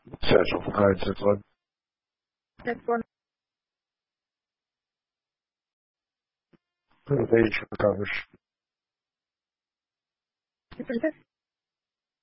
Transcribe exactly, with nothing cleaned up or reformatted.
Schedule. All right, so what? Next one. The page recovers. Princess?